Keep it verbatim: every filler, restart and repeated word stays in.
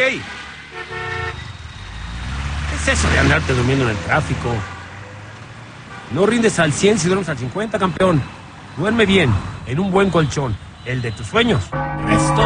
¿Qué es eso de andarte durmiendo en el tráfico? No rindes al cien si duermes al cincuenta, campeón. Duerme bien, en un buen colchón, el de tus sueños. Esto